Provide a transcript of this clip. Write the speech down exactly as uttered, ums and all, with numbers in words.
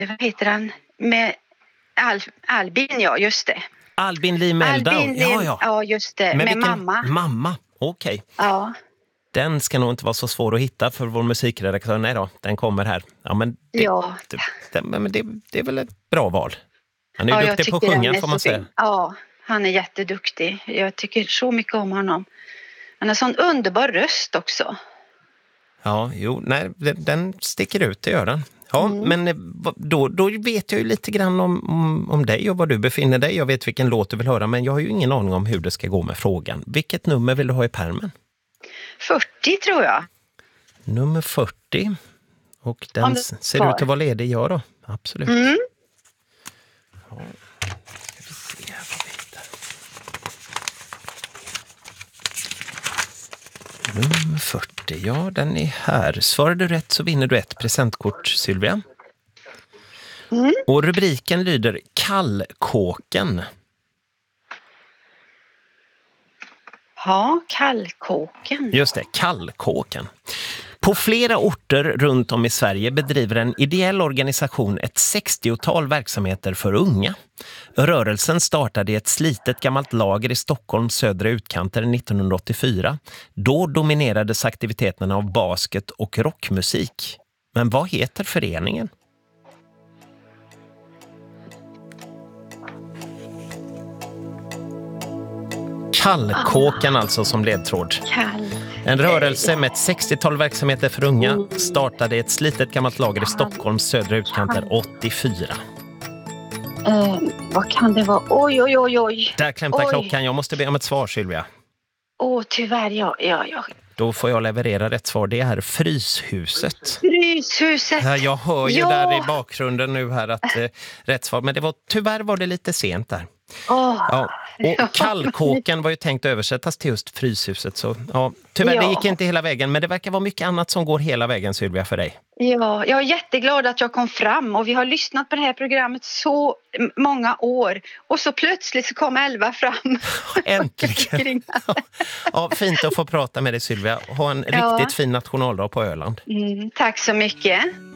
vad heter han? Med Al, Albin, ja, just det. Albin Lee Meldau, Albin Lee, ja, ja. ja, just det. Men med vilken... mamma. Mamma, okej. Okay. Ja. Den ska nog inte vara så svår att hitta för vår musikredaktör. Nej då, den kommer här. Ja, men det, ja. det, det, men det, det är väl ett bra val. Han är ja, duktig på att sjunga, får man säga. Fin. Ja, han är jätteduktig. Jag tycker så mycket om honom. Han har sån underbar röst också. Ja, jo, nej, den sticker ut, det gör den. Ja, mm. men då, då vet jag ju lite grann om, om, om dig och var du befinner dig. Jag vet vilken låt du vill höra, men jag har ju ingen aning om hur det ska gå med frågan. Vilket nummer vill du ha i pärmen? fyrtio tror jag. Nummer fyrtio. Och den ser ut att vara ledig, ja då. Absolut. Mm. Ja. Ska vi se här vad vi hittar. Nummer fyrtio, ja den är här. Svarar du rätt så vinner du ett presentkort, Sylvia. Mm. Och rubriken lyder Kallkåken. Ja, Kallkåken. Just det, Kallkåken. På flera orter runt om i Sverige bedriver en ideell organisation ett sextiotal verksamheter för unga. Rörelsen startade i ett slitet gammalt lager i Stockholms södra utkanter nittonhundraåttiofyra. Då dominerades aktiviteterna av basket och rockmusik. Men vad heter föreningen? Kallkåken alltså som ledtråd. Kall. En rörelse med ett sextiotal verksamheter för unga startade ett slitet gammalt lager i Stockholms södra utkanter åttiofyra. Eh, vad kan det vara? Oj, oj, oj, oj. Där klämtar oj. klockan. Jag måste be om ett svar, Sylvia. Åh, tyvärr, ja, ja, ja. Då får jag leverera rätt svar. Det är Fryshuset. Fryshuset. Ja, jag hör ju ja. där i bakgrunden nu här att eh, rätt svar. Men det var, tyvärr var det lite sent där. Oh. Ja. Och Kallkåken var ju tänkt att översättas till just Fryshuset. Så ja, tyvärr ja. det gick inte hela vägen. Men det verkar vara mycket annat som går hela vägen, Sylvia, för dig. Ja, jag är jätteglad att jag kom fram. Och vi har lyssnat på det här programmet så många år. Och så plötsligt så kom elva fram. Äntligen. Ja, fint att få prata med dig, Sylvia. Ha en ja. riktigt fin nationaldag på Öland. Mm, tack så mycket.